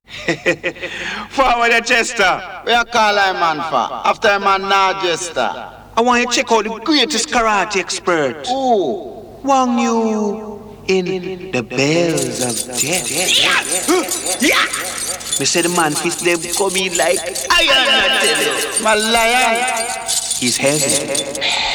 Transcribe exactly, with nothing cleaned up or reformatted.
Forward your Chester. Where you call a man for? After a man not Chester. I want you to check out the greatest karate expert. Ooh. Wang Yu in The Bells of Death. Yeah! Yeah! Me say the man fist them coming like iron, I tell you. My lion. He's heavy.